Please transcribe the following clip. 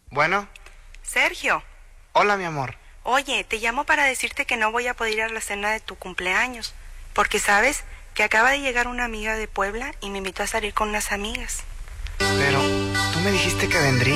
Bueno, Sergio, hola mi amor. oye, te llamo para decirte que no voy a poder ir a la cena de tu cumpleaños, porque sabes que acaba de llegar una amiga de Puebla y me invitó a salir con unas amigas. Pero, ¿tú me dijiste que vendría?